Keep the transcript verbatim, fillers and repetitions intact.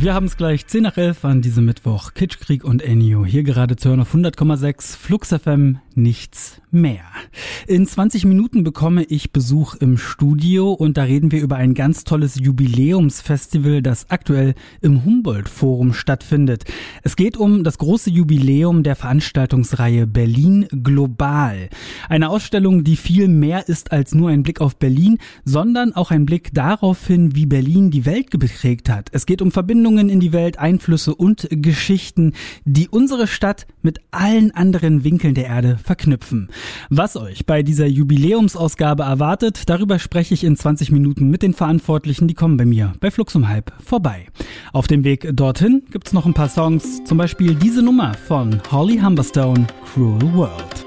Wir haben es gleich zehn nach elf an diesem Mittwoch. Kitschkrieg und Ennio. Hier gerade zu hören auf hundert Komma sechs Flux F M. Nichts mehr. In zwanzig Minuten bekomme ich Besuch im Studio und da reden wir über ein ganz tolles Jubiläumsfestival, das aktuell im Humboldt-Forum stattfindet. Es geht um das große Jubiläum der Veranstaltungsreihe Berlin Global. Eine Ausstellung, die viel mehr ist als nur ein Blick auf Berlin, sondern auch ein Blick darauf hin, wie Berlin die Welt geprägt hat. Es geht um Verbindungen in die Welt, Einflüsse und Geschichten, die unsere Stadt mit allen anderen Winkeln der Erde verknüpfen. Was euch bei dieser Jubiläumsausgabe erwartet, darüber spreche ich in zwanzig Minuten mit den Verantwortlichen, die kommen bei mir bei Flux um halb vorbei. Auf dem Weg dorthin gibt's noch ein paar Songs, zum Beispiel diese Nummer von Holly Humberstone, Cruel World.